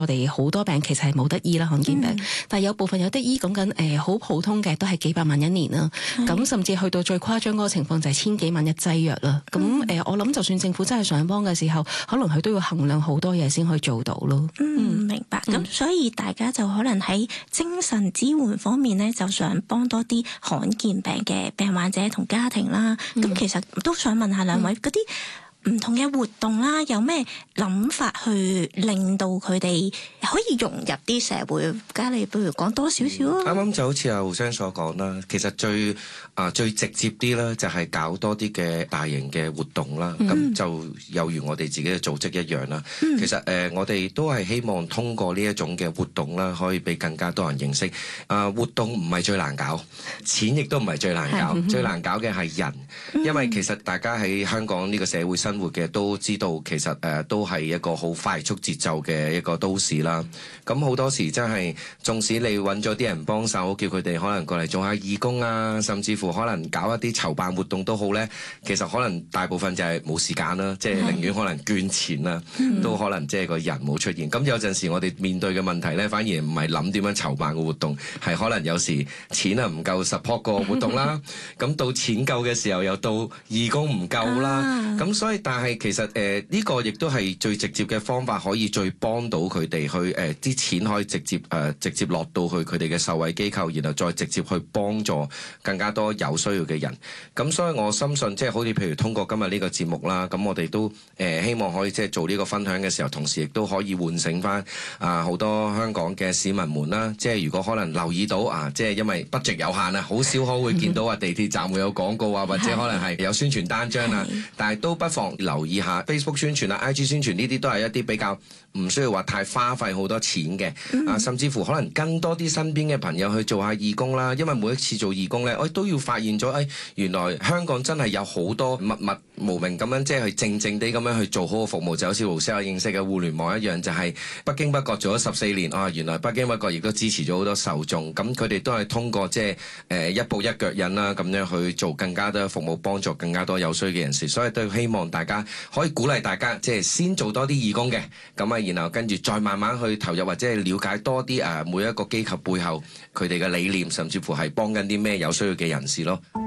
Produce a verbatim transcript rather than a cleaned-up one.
我哋好多病其實係冇得醫啦，罕見病，嗯、但係有部分有得醫，講緊誒好普通嘅都係幾百萬一年啦。咁是甚至去到最誇張嗰個情況就係千幾萬一劑藥啦。咁誒、嗯呃，我諗就算政府真係想幫嘅時候，可能佢都要衡量好多嘢先可以做到咯。 嗯，明白。咁、嗯、所以大家就可能喺精神支援方面咧，就想幫多啲罕見病嘅病患者同家庭啦。咁、嗯、其實都想問下兩位嗰啲。嗯唔同嘅活動啦，有咩諗法去令到佢哋可以融入啲社會？嘉利不如講多少少啊？ 啱啱就好似阿胡生所講啦，其實最啊、呃、最直接啲啦，就係搞多啲嘅大型嘅活動啦。咁、嗯、就有如我哋自己嘅組織一樣啦。嗯、其實誒、呃，我哋都係希望通過呢一種嘅活動啦，可以俾更加多人認識。啊、呃，活動唔係最難搞，錢亦都唔係最難搞，嗯、最難搞嘅係人，嗯、因為其實大家喺香港呢個社會生活嘅都知道，其實誒、呃、都係一個好快速節奏嘅一個都市啦。咁好多時真係，縱使你揾咗啲人幫手，叫佢哋可能過嚟做下義工啊，甚至乎可能搞一啲籌辦活動都好呢。其實可能大部分就係冇時間啦，即係寧願可能捐錢啦，嗯、都可能即係個人冇出現。咁有陣時我哋面對嘅問題呢，反而唔係諗點樣籌辦個活動，係可能有時錢啊唔夠 support 個活動啦。咁到錢夠嘅時候，又到義工唔夠啦。咁、啊、所以但係其實誒呢、呃這個亦都係最直接嘅方法，可以最幫到佢哋去誒啲、呃、錢可以直接誒、呃、直接落到去佢哋嘅受惠機構，然後再直接去幫助更加多有需要嘅人。咁所以我深信，即係好似譬如通過今日呢個節目啦，咁我哋都誒、呃、希望可以即係做呢個分享嘅時候，同時亦都可以喚醒翻啊好多香港嘅市民們啦。即係如果可能留意到啊，即係因為 budget 有限啊，好少可會見到啊地鐵站會有廣告啊，或者可能係有宣傳單張啊，但係都不妨留意下 Facebook 宣傳啊、I G 宣傳呢啲都係一啲比較唔需要話太花費好多錢嘅、嗯、啊，甚至乎可能跟多啲身邊嘅朋友去做下義工啦。因為每一次做義工呢，我都要發現咗，誒、哎、原來香港真係有好多默默無名咁樣，即係去靜靜地咁樣去做好個服務，就好似胡生認識嘅互聯網一樣，就係、是、不經不覺做咗十四年啊。原來不經不覺亦都支持咗好多受眾，咁佢哋都係通過即係誒一步一腳印啦，咁樣去做更加多服務，幫助更加多有需嘅人士。所以都希望大家可以鼓勵大家，即係先做多啲義工嘅，咁啊，然後跟住再慢慢去投入，或者係了解多啲誒每一個機構背後佢哋嘅理念，甚至乎係幫緊啲咩有需要嘅人士咯。